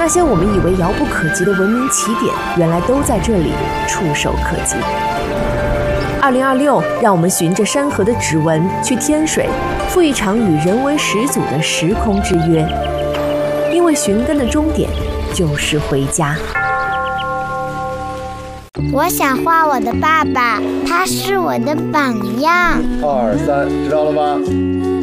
那些我们以为遥不可及的文明起点，原来都在这里触手可及。2026，让我们循着山河的指纹去天水，赴一场与人为始祖的时空之约。因为寻根的终点就是回家。 我想画我的爸爸，他是我的榜样。 2、3，知道了吗？